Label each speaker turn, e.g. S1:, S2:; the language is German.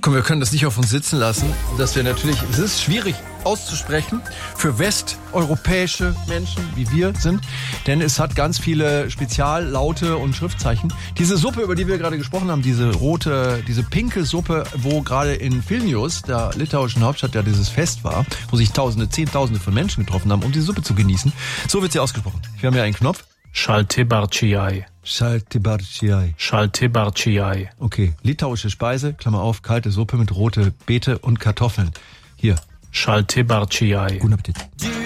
S1: Komm, wir können das nicht auf uns sitzen lassen, dass wir natürlich, es ist schwierig auszusprechen für westeuropäische Menschen, wie wir sind, denn es hat ganz viele Speziallaute und Schriftzeichen. Diese Suppe, über die wir gerade gesprochen haben, diese pinke Suppe, wo gerade in Vilnius, der litauischen Hauptstadt, ja dieses Fest war, wo sich Zehntausende von Menschen getroffen haben, um diese Suppe zu genießen, so wird sie ausgesprochen. Wir haben ja einen Knopf.
S2: Šaltibarčiai.
S1: Šaltibarčiai.
S2: Šaltibarčiai.
S1: Okay, litauische Speise, Klammer auf, kalte Suppe mit rote Beete und Kartoffeln. Hier.
S2: Šaltibarčiai.
S1: Guten Appetit.